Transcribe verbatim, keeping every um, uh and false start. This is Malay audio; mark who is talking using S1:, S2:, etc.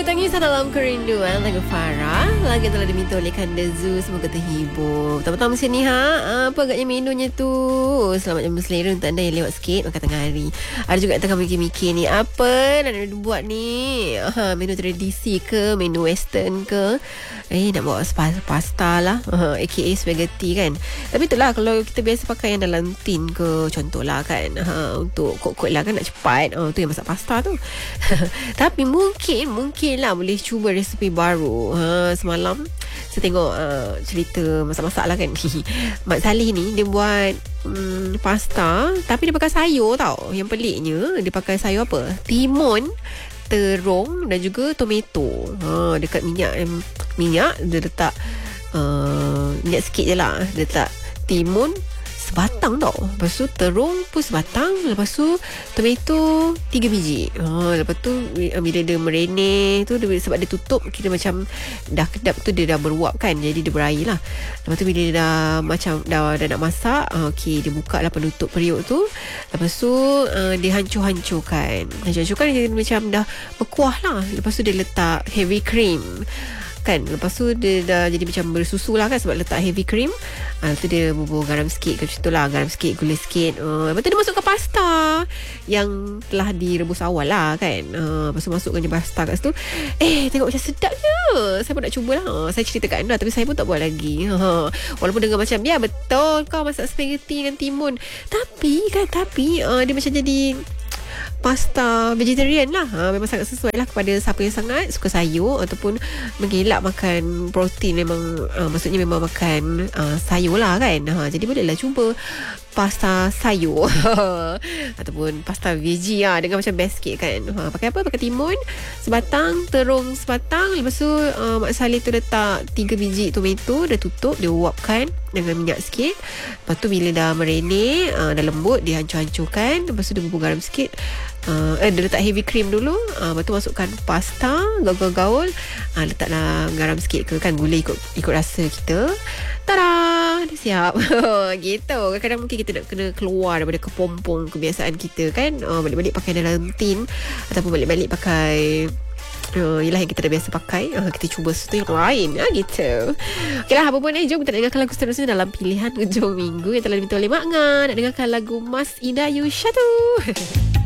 S1: Lagu Tangisan Dalam Kerinduan, lagu Farah. Lagu telah diminta oleh Kanda Zu. Semoga terhibur. Pertama-tama sini ha, apa agaknya menunya tu? Selamat jam berselera untuk anda yang lewat sikit makan tengah hari. Ada juga yang tengah mikir-mikir ni, apa nak nak buat ni? Ha, menu tradisi ke, menu western ke? Eh, nak buat pasta lah, ha, A K A spaghetti kan. Tapi itulah, kalau kita biasa pakai yang dalam tin ke, contohlah kan, ha, untuk kok-kok lah kan, nak cepat, ha, tu yang masak pasta tu. Tapi mungkin Mungkin lah boleh cuba resipi baru. ha, Semalam saya tengok uh, cerita masak-masak lah kan. Mak Salih ni dia buat um, pasta, tapi dia pakai sayur tau. Yang peliknya, dia pakai sayur apa? Timun, terung dan juga tomato. ha, Dekat minyak Minyak dia letak uh, minyak sikit je lah. Dia letak timun sebatang tau. Lepas tu terung pun sebatang. Lepas tu tomato tiga biji. ha, Lepas tu bila dia mereneh tu, dia, sebab dia tutup, kita macam dah kedap tu dia dah beruap kan, jadi dia berair lah. Lepas tu bila dia dah macam dah, dah nak masak, ha, okay, dia buka lah penutup periuk tu. Lepas tu uh, dia hancur-hancurkan Hancur-hancurkan dia macam dah berkuah lah. Lepas tu dia letak heavy cream kan. Lepas tu dia dah jadi macam bersusu lah kan, sebab letak heavy cream. ha, Lepas tu dia bubur garam sikit, macam tu lah, garam sikit, gula sikit. ha, Lepas tu dia masukkan pasta yang telah direbus awal lah kan. ha, Lepas tu masukkan je pasta kat situ. Eh, tengok macam sedapnya. Saya pun nak cuba lah. ha, Saya cerita kat anda, tapi saya pun tak buat lagi. ha, Walaupun dengar macam, ya betul kau masak spaghetti dengan timun, Tapi kan Tapi uh, dia macam jadi pasta vegetarian lah. ha, Memang sangat sesuai lah kepada siapa yang sangat suka sayur ataupun mengelak makan protein. Memang uh, maksudnya memang makan uh, sayur lah kan. ha, Jadi bolehlah cuba pasta sayur ataupun pasta veggie lah, dengan macam best sikit kan. ha, Pakai apa? Pakai timun sebatang, terung sebatang. Lepas tu uh, Mak Saleh tu letak tiga biji tomato, dia tutup, dia uapkan dengan minyak sikit. Lepas tu bila dah mereneh, uh, dah lembut, dia hancur-hancurkan. Lepas tu dia bubur garam sikit. Uh, eh, dia letak heavy cream dulu. uh, Lepas tu masukkan pasta, gaul-gaul. uh, Letaklah garam sikit ke kan, gula ikut ikut rasa kita. Tada, dah siap. Gitu. Kadang-kadang mungkin kita nak kena keluar daripada kepompong kebiasaan kita kan. uh, Balik-balik pakai dalam tin, ataupun balik-balik pakai Uh, yelah yang kita dah biasa pakai. uh, Kita cuba sesuatu yang lain, ha, gitu. Okay lah, apa pun eh, jom kita nak dengarkan lagu seterusnya dalam pilihan hujung minggu yang telah diminta oleh Mak Nga. Nak dengarkan lagu Mas Ida Yusyatu.